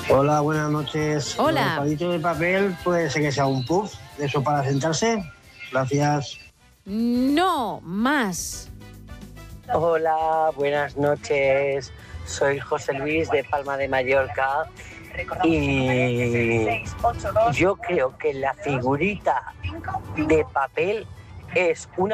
Hola, buenas noches. Hola. El palito de papel puede ser que sea un puff, de eso para sentarse. Gracias. No, más. Hola, buenas noches. Soy José Luis de Palma de Mallorca y yo creo que la figurita de papel es una